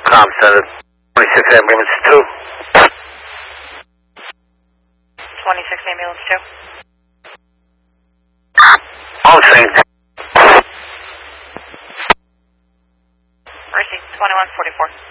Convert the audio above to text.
Com Center, 26 Ambulance 2. 26 Ambulance 2. On scene. Receipt 2144.